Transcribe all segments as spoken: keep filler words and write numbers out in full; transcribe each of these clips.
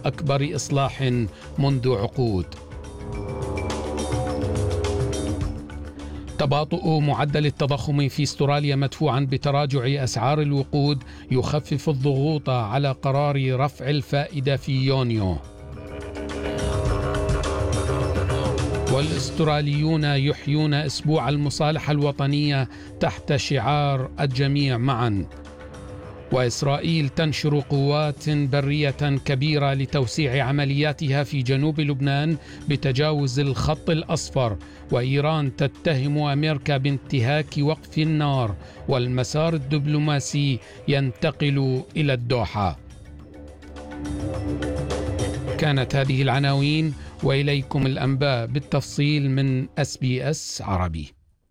أكبر إصلاح منذ عقود. تباطؤ معدل التضخم في استراليا مدفوعا بتراجع أسعار الوقود يخفف الضغوط على قرار رفع الفائدة في يونيو. والأستراليون يحيون أسبوع المصالحة الوطنية تحت شعار الجميع معا. وإسرائيل تنشر قوات برية كبيرة لتوسيع عملياتها في جنوب لبنان بتجاوز الخط الأصفر. وإيران تتهم أمريكا بانتهاك وقف النار، والمسار الدبلوماسي ينتقل إلى الدوحة. كانت هذه العناوين، وإليكم الأنباء بالتفصيل من إس بي إس عربي.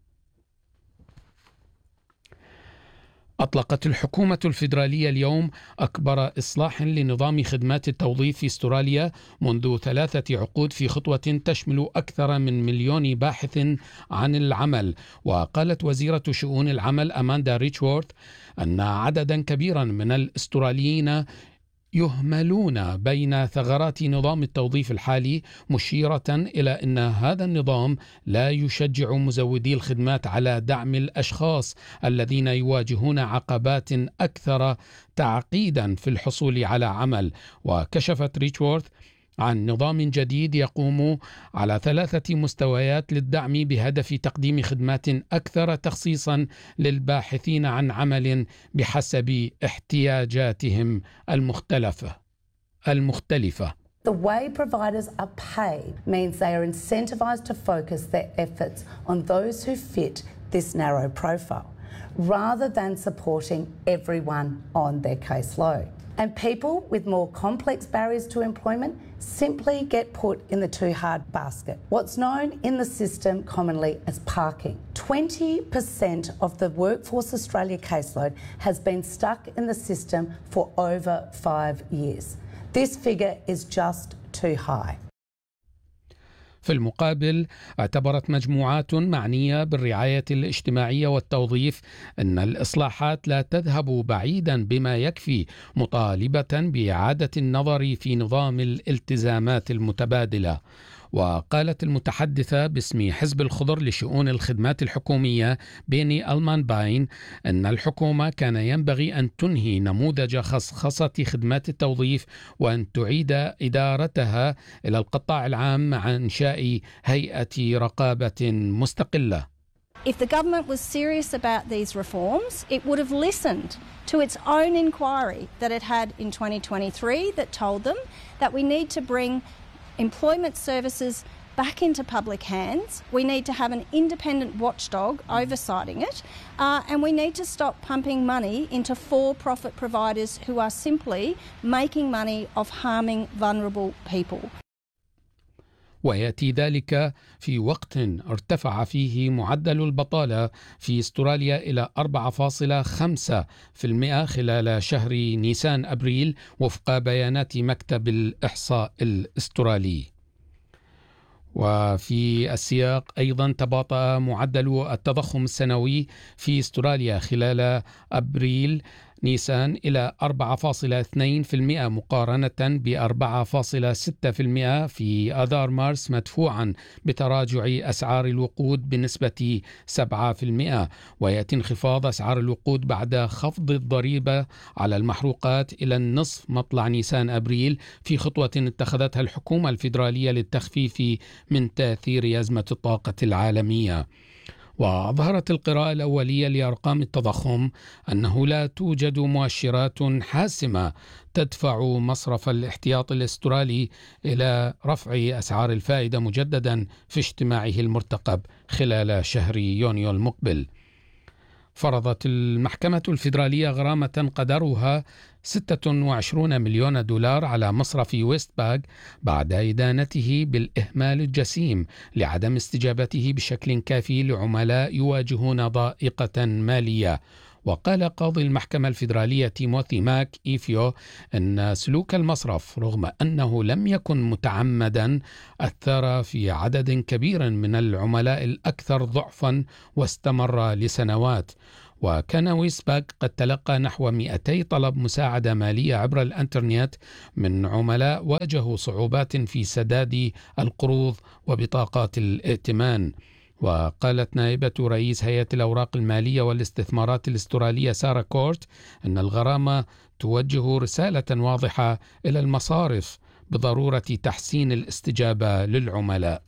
أطلقت الحكومة الفيدرالية اليوم أكبر إصلاح لنظام خدمات التوظيف في استراليا منذ ثلاثة عقود، في خطوة تشمل أكثر من مليون باحث عن العمل. وقالت وزيرة شؤون العمل أماندا ريتشورث أن عددا كبيرا من الأستراليين يهملون بين ثغرات نظام التوظيف الحالي، مشيرة إلى أن هذا النظام لا يشجع مزودي الخدمات على دعم الأشخاص الذين يواجهون عقبات أكثر تعقيدا في الحصول على عمل. وكشفت ريتشورث عن نظام جديد يقوم على ثلاثة مستويات للدعم بهدف تقديم خدمات أكثر تخصيصا للباحثين عن عمل بحسب احتياجاتهم المختلفة المختلفة. The way providers are paid means they are incentivized to focus their efforts on those who fit this narrow profile, rather than supporting everyone on their caseload. And people with more complex barriers to employment simply get put in the too hard basket, what's known in the system commonly as parking. twenty percent of the Workforce Australia caseload has been stuck in the system for over five years. This figure is just too high. في المقابل، اعتبرت مجموعات معنية بالرعاية الاجتماعية والتوظيف أن الإصلاحات لا تذهب بعيدا بما يكفي، مطالبة بإعادة النظر في نظام الالتزامات المتبادلة. وقالت المتحدثة باسم حزب الخضر لشؤون الخدمات الحكومية بيني ألمان باين أن الحكومة كان ينبغي أن تنهي نموذج خصخصة خدمات التوظيف وأن تعيد إدارتها إلى القطاع العام مع إنشاء هيئة رقابة مستقلة. If the government was serious about these reforms, it would have listened to its own inquiry that it had in twenty twenty-three that told them that we need to bring employment services back into public hands. We need to have an independent watchdog oversighting it, uh, and we need to stop pumping money into for-profit providers who are simply making money off harming vulnerable people. ويأتي ذلك في وقت ارتفع فيه معدل البطالة في استراليا إلى أربعة فاصلة خمسة بالمئة خلال شهر نيسان أبريل، وفق بيانات مكتب الإحصاء الأسترالي. وفي السياق أيضا تباطأ معدل التضخم السنوي في استراليا خلال أبريل نيسان إلى أربعة فاصلة اثنين بالمئة مقارنة بأربعة فاصلة ستة بالمئة في آذار مارس، مدفوعا بتراجع أسعار الوقود بنسبة سبعة بالمئة. ويأتي انخفاض أسعار الوقود بعد خفض الضريبة على المحروقات إلى النصف مطلع نيسان أبريل، في خطوة اتخذتها الحكومة الفيدرالية للتخفيف من تأثير أزمة الطاقة العالمية. وأظهرت القراءة الأولية لأرقام التضخم أنه لا توجد مؤشرات حاسمة تدفع مصرف الاحتياط الأسترالي إلى رفع أسعار الفائدة مجددا في اجتماعه المرتقب خلال شهر يونيو المقبل. فرضت المحكمة الفيدرالية غرامة قدرها ستة وعشرين مليون دولار على مصرف ويست باغ بعد إدانته بالإهمال الجسيم لعدم استجابته بشكل كافي لعملاء يواجهون ضائقة مالية. وقال قاضي المحكمة الفيدرالية تيموثي ماك إيفيو أن سلوك المصرف رغم أنه لم يكن متعمدا أثر في عدد كبير من العملاء الأكثر ضعفا واستمر لسنوات. وكان ويسباك قد تلقى نحو مئتي طلب مساعدة مالية عبر الإنترنت من عملاء واجهوا صعوبات في سداد القروض وبطاقات الائتمان. وقالت نائبة رئيس هيئة الأوراق المالية والاستثمارات الأسترالية سارة كورت أن الغرامة توجه رسالة واضحة إلى المصارف بضرورة تحسين الاستجابة للعملاء.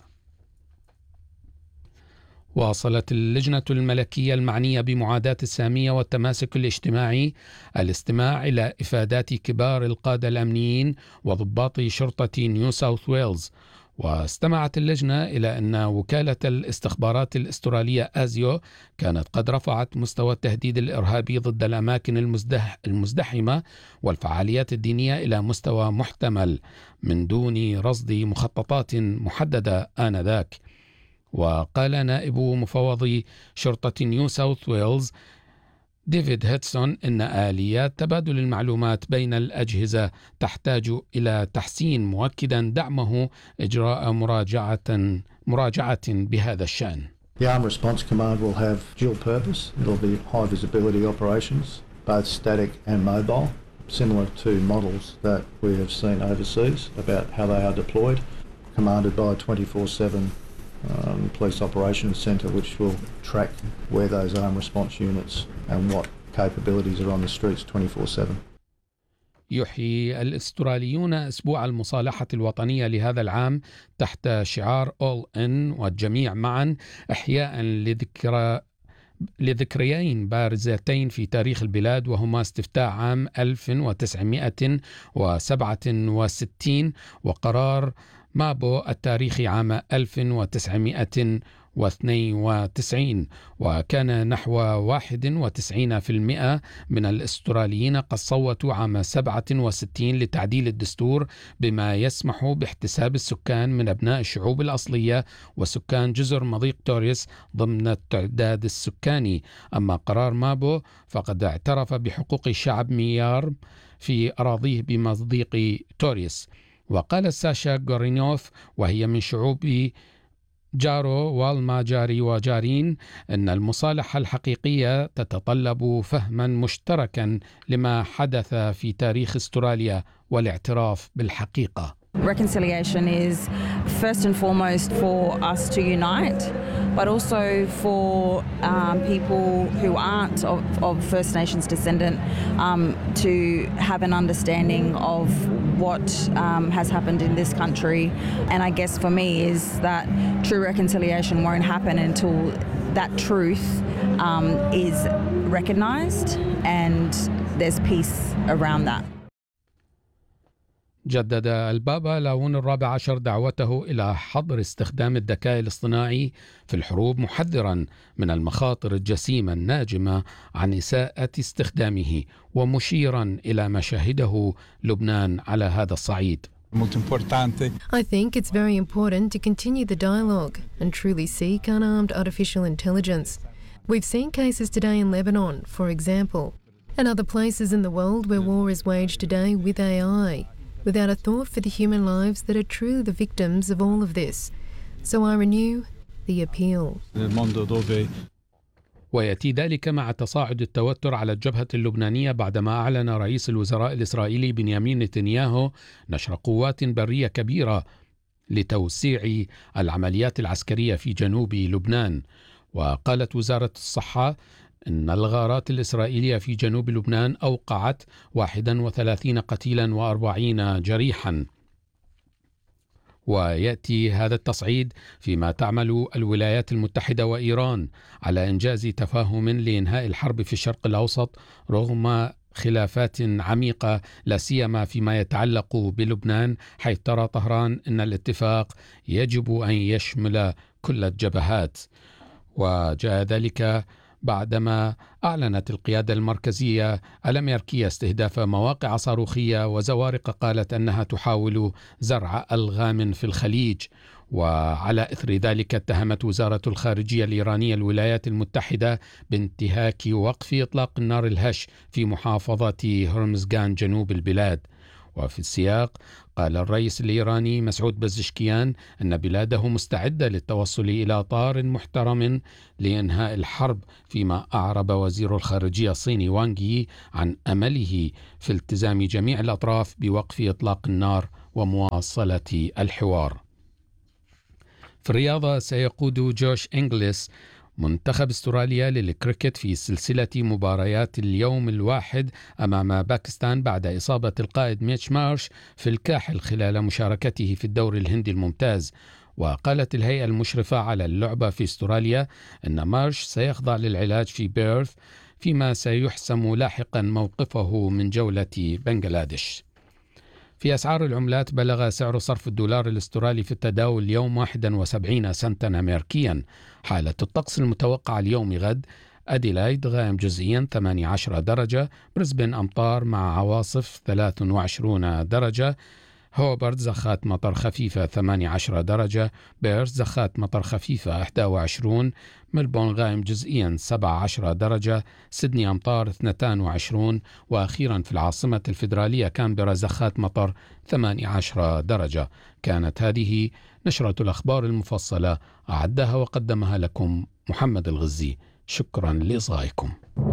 واصلت اللجنة الملكية المعنية بمعاداة السامية والتماسك الاجتماعي الاستماع إلى إفادات كبار القادة الأمنيين وضباط شرطة نيو ساوث ويلز. واستمعت اللجنة إلى أن وكالة الاستخبارات الأسترالية آزيو كانت قد رفعت مستوى التهديد الإرهابي ضد الأماكن المزدح المزدحمة والفعاليات الدينية إلى مستوى محتمل من دون رصد مخططات محددة آنذاك. وقال نائب مفوض شرطة نيو ساوث ويلز ديفيد هيدسون إن آليات تبادل المعلومات بين الأجهزة تحتاج إلى تحسين، مؤكدا دعمه إجراء مراجعة مراجعة بهذا الشأن. The Armed Response Command will have dual purpose. It'll be high visibility operations, both static and mobile, similar to models that we have seen overseas about how they are deployed, commanded by a twenty-four seven Um, police operations centre which will track where those armed response units and what capabilities are on the streets twenty-four seven. يحيي الأستراليون أسبوع المصالحة الوطنية لهذا العام تحت شعار All In والجميع معا، إحياء لذكرى لذكريين بارزتين في تاريخ البلاد، وهما استفتاء عام ألف وتسعمائة وسبعة وستين وقرار مابو التاريخي عام ألف وتسعمائة واثنين وتسعين. وكان نحو واحد وتسعين بالمئة من الأستراليين قد صوتوا عام سبعة وستين لتعديل الدستور بما يسمح باحتساب السكان من أبناء الشعوب الأصلية وسكان جزر مضيق توريس ضمن التعداد السكاني. أما قرار مابو فقد اعترف بحقوق الشعب ميار في أراضيه بمضيق توريس. وقال ساشا غورينوف وهي من شعوب جارو والما جاري وجارين أن المصالحة الحقيقية تتطلب فهما مشتركا لما حدث في تاريخ أستراليا والاعتراف بالحقيقة. Reconciliation is first and foremost for us to unite, but also for um, people who aren't of, of First Nations descendant um, to have an understanding of what um, has happened in this country. And I guess for me is that true reconciliation won't happen until that truth um, is recognised and there's peace around that. جدد البابا لاون الرابع عشر دعوته إلى حظر استخدام الذكاء الاصطناعي في الحروب، محذرا من المخاطر الجسيمة الناجمة عن إساءة استخدامه، ومشيرا إلى ما شهده لبنان على هذا الصعيد. I think it's very important to continue the dialogue and truly seek unarmed artificial intelligence. We've seen cases today in Lebanon, for example, and other places in the world where war is waged today with A I, without a thought for the human lives that are truly the victims of all of this. So I renew the appeal. ويأتي ذلك مع تصاعد التوتر على الجبهة اللبنانية بعدما أعلن رئيس الوزراء الإسرائيلي بنيامين نتنياهو نشر قوات برية كبيرة لتوسيع العمليات العسكرية في جنوب لبنان. وقالت وزارة الصحة إن الغارات الإسرائيلية في جنوب لبنان أوقعت واحدا وثلاثين قتيلا وأربعين جريحا. ويأتي هذا التصعيد فيما تعمل الولايات المتحدة وإيران على إنجاز تفاهم لإنهاء الحرب في الشرق الأوسط رغم خلافات عميقة، لا سيما فيما يتعلق بلبنان، حيث ترى طهران أن الاتفاق يجب أن يشمل كل الجبهات. وجاء ذلك بعدما أعلنت القيادة المركزية الأمريكية استهداف مواقع صاروخية وزوارق قالت أنها تحاول زرع ألغام في الخليج. وعلى إثر ذلك اتهمت وزارة الخارجية الإيرانية الولايات المتحدة بانتهاك وقف إطلاق النار الهش في محافظة هرمزغان جنوب البلاد. وفي السياق قال الرئيس الإيراني مسعود بزشكيان أن بلاده مستعدة للتوصل إلى طار محترم لإنهاء الحرب، فيما أعرب وزير الخارجية الصيني وانغ يي عن أمله في التزام جميع الأطراف بوقف إطلاق النار ومواصلة الحوار. في الرياضة سيقود جوش إنجلس منتخب استراليا للكريكت في سلسلة مباريات اليوم الواحد أمام باكستان بعد إصابة القائد ميتش مارش في الكاحل خلال مشاركته في الدوري الهندي الممتاز. وقالت الهيئة المشرفة على اللعبة في استراليا أن مارش سيخضع للعلاج في بيرث، فيما سيحسم لاحقا موقفه من جولة بنغلاديش. في أسعار العملات بلغ سعر صرف الدولار الاسترالي في التداول اليوم واحد وسبعين سنتا أمريكيا. حالة الطقس المتوقعة اليوم غد: أديلايد غائم جزئيا ثمانية عشر درجة، بريسبن أمطار مع عواصف ثلاثة وعشرين درجة، هوبرت زخات مطر خفيفة ثمانية عشر درجة، بيرث زخات مطر خفيفة إحدى وعشرين، ملبون غائم جزئيا سبعة عشر درجة، سيدني أمطار اثنتين وعشرين، وأخيرا في العاصمة الفيدرالية كامبرا زخات مطر ثمانية عشر درجة. كانت هذه نشرة الأخبار المفصلة، أعدها وقدمها لكم محمد الغزي. شكرا لإصغائكم.